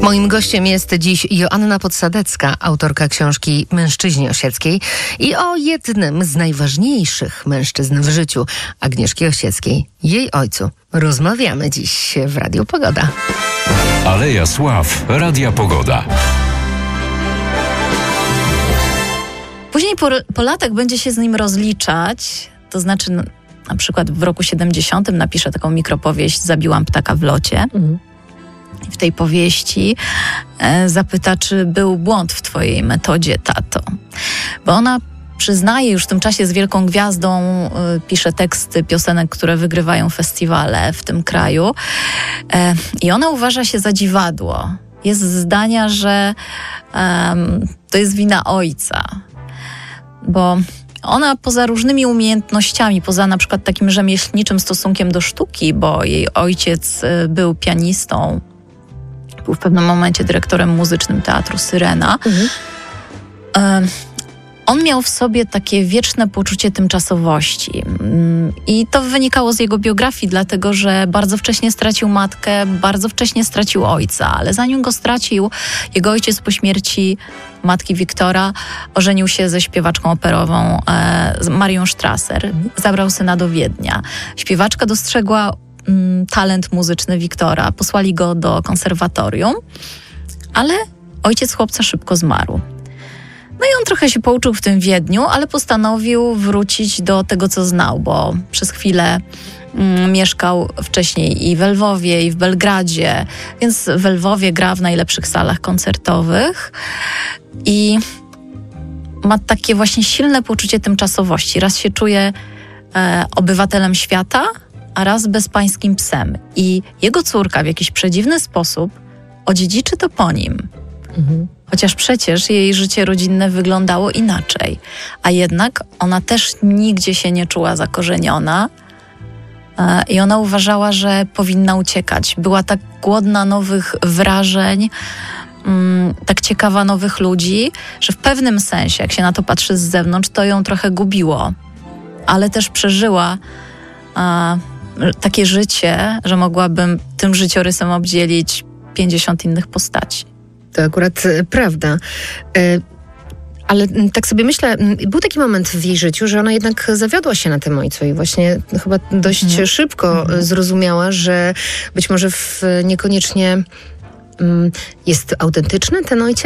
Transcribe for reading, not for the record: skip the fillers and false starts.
Moim gościem jest dziś Joanna Podsadecka, autorka książki Mężczyźni Osieckiej i o jednym z najważniejszych mężczyzn w życiu Agnieszki Osieckiej, jej ojcu. Rozmawiamy dziś w Radiu Pogoda. Aleja Sław, Radia Pogoda. Później po latach będzie się z nim rozliczać, to znaczy na przykład w roku 70 napisze taką mikropowieść Zabiłam ptaka w locie. W tej powieści zapyta, czy był błąd w twojej metodzie, tato. Bo ona przyznaje, już w tym czasie z wielką gwiazdą pisze teksty piosenek, które wygrywają festiwale w tym kraju. I ona uważa się za dziwadło. Jest zdania, że to jest wina ojca. Bo ona poza różnymi umiejętnościami, poza na przykład takim rzemieślniczym stosunkiem do sztuki, bo jej ojciec był pianistą, był w pewnym momencie dyrektorem muzycznym Teatru Syrena. On miał w sobie takie wieczne poczucie tymczasowości. I to wynikało z jego biografii, dlatego że bardzo wcześnie stracił matkę, bardzo wcześnie stracił ojca, ale zanim go stracił, jego ojciec po śmierci matki Wiktora ożenił się ze śpiewaczką operową Marią Strasser. Zabrał syna do Wiednia. Śpiewaczka dostrzegła talent muzyczny Wiktora. Posłali go do konserwatorium, ale ojciec chłopca szybko zmarł. No i on trochę się pouczył w tym Wiedniu, ale postanowił wrócić do tego, co znał, bo przez chwilę mieszkał wcześniej i w Lwowie, i w Belgradzie, więc w Lwowie gra w najlepszych salach koncertowych i ma takie właśnie silne poczucie tymczasowości. Raz się czuje obywatelem świata, a raz bezpańskim psem. I jego córka w jakiś przedziwny sposób odziedziczy to po nim. Chociaż przecież jej życie rodzinne wyglądało inaczej. A jednak ona też nigdzie się nie czuła zakorzeniona i ona uważała, że powinna uciekać. Była tak głodna nowych wrażeń, tak ciekawa nowych ludzi, że w pewnym sensie, jak się na to patrzy z zewnątrz, to ją trochę gubiło. Ale też przeżyła takie życie, że mogłabym tym życiorysem obdzielić 50 innych postaci. To akurat prawda. Ale tak sobie myślę, był taki moment w jej życiu, że ona jednak zawiodła się na tym ojcu i właśnie chyba dość szybko zrozumiała, że być może niekoniecznie jest autentyczny ten ojciec.